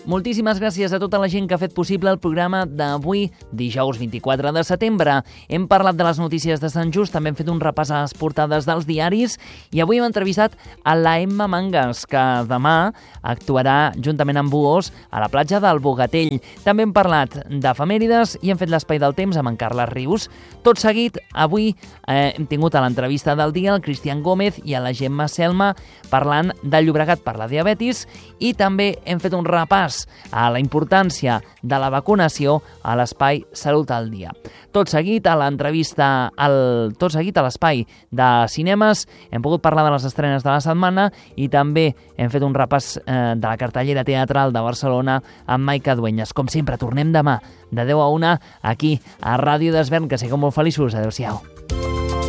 Moltíssimes gràcies a tota la gent que ha fet possible el programa d'avui, dijous 24 de setembre. Hem parlat de les notícies de Sant Just, també hem fet un repàs a les portades dels diaris i avui hem entrevistat a la Emma Mangas, que demà actuarà juntament amb Buós a la platja del Bogatell. També hem parlat d'efemèrides i hem fet l'espai del temps amb en Carles Rius. Tot seguit, avui hem tingut a l'entrevista del dia el Cristian Gómez i a la Gemma Selma parlant del Llobregat per la diabetis i també hem fet un repàs a la importància de la vacunació a l'espai Salut al Dia. Tot seguit a l'entrevista, tot seguit a l'espai de cinemes, hem pogut parlar de les estrenes de la setmana i també hem fet un repàs de la cartellera teatral de Barcelona amb Maica Dueñas. Com sempre, tornem demà de 10 a 1 aquí a Ràdio d'Esvern. Que sigueu molt feliços. Adéu-siau.